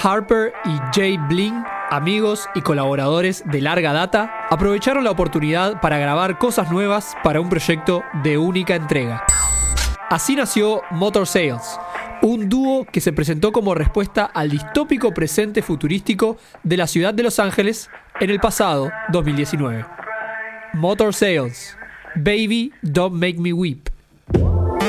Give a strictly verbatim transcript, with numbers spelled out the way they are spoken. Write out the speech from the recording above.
Harper y Jay Bling, amigos y colaboradores de larga data, aprovecharon la oportunidad para grabar cosas nuevas para un proyecto de única entrega. Así nació Motor Sales, un dúo que se presentó como respuesta al distópico presente futurístico de la ciudad de Los Ángeles en el pasado dos mil diecinueve. Motor Sales, Baby Don't Make Me Weep.